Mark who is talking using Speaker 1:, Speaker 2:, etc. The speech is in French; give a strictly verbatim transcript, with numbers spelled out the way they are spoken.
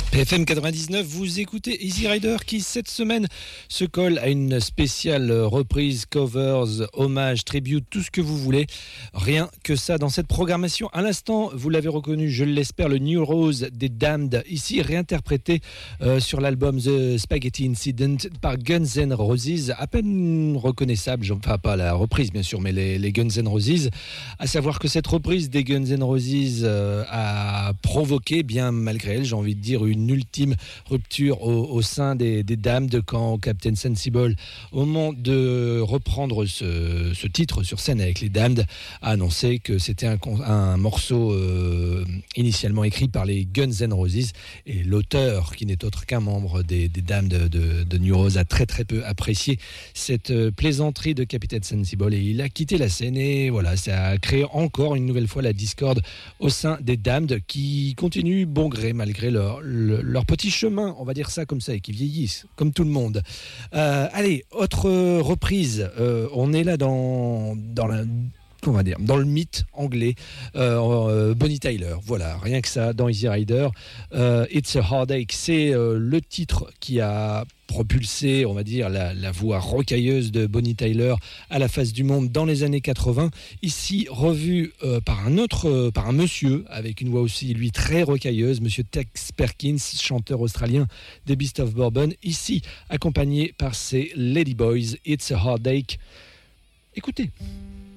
Speaker 1: P F M quatre-vingt-dix-neuf, vous écoutez Easy Rider qui cette semaine se colle à une spéciale reprise, covers, hommage, tribute, tout ce que vous voulez. Rien que ça dans cette programmation. À l'instant, vous l'avez reconnu, je l'espère, le New Rose des Damned, ici réinterprété euh, sur l'album The Spaghetti Incident par Guns N' Roses, à peine reconnaissable, enfin pas la reprise bien sûr, mais les, les Guns N' Roses. À savoir que cette reprise des Guns N' Roses euh, a provoqué, bien malgré elle, j'ai envie de dire, une une ultime rupture au, au sein des, des Damned quand Captain Sensible, au moment de reprendre ce, ce titre sur scène avec les Damned, a annoncé que c'était un, un morceau euh, initialement écrit par les Guns N' Roses, et l'auteur, qui n'est autre qu'un membre des, des Damned de, de, de New Rose, a très très peu apprécié cette plaisanterie de Captain Sensible et il a quitté la scène. Et voilà, ça a créé encore une nouvelle fois la discorde au sein des Damned, qui continuent bon gré malgré leur, leur leur petit chemin, on va dire ça comme ça, et qui vieillissent, comme tout le monde. Euh, allez, autre reprise. Euh, on est là dans, dans la... on va dire, dans le mythe anglais, euh, Bonnie Tyler, voilà, rien que ça, dans Easy Rider. Euh, It's a Heartache, c'est euh, le titre qui a propulsé, on va dire, la, la voix rocailleuse de Bonnie Tyler à la face du monde dans les années quatre-vingts. Ici, revu euh, par un autre, euh, par un monsieur, avec une voix aussi, lui, très rocailleuse, monsieur Tex Perkins, chanteur australien des Beasts of Bourbon. Ici, accompagné par ses Lady Boys, It's a Heartache. Écoutez.